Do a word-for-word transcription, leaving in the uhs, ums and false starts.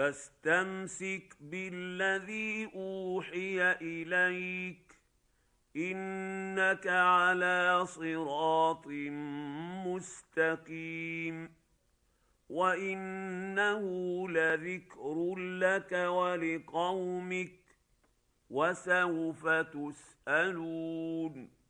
فاستمسك بالذي أوحي إليك إنك على صراط مستقيم وإنه لذكر لك ولقومك وسوف تسألون.